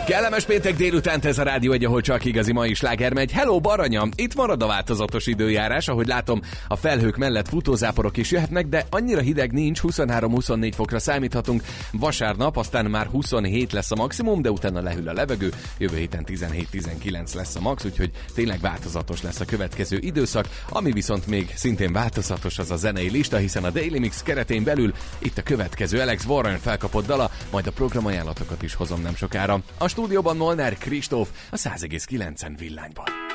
Kellemes péntek délutánt ez a Rádió Egy, ahol csak igazi mai sláger megy. Hello, Baranya! Itt marad a változatos időjárás, ahogy látom, a felhők mellett futózáporok is jöhetnek, de annyira hideg nincs, 23-24 fokra számíthatunk. Vasárnap aztán már 27 lesz a maximum, de utána lehűl a levegő. Jövő héten 17-19 lesz a max, úgyhogy tényleg változatos lesz a következő időszak. Ami viszont még szintén változatos, az a zenei lista, hiszen a Daily Mix keretén belül itt a következő Alex Warren felkapott dala, majd a programajánlatokat is hozom nem sokára. A stúdióban Molnár Kristóf a 100,9 villányban.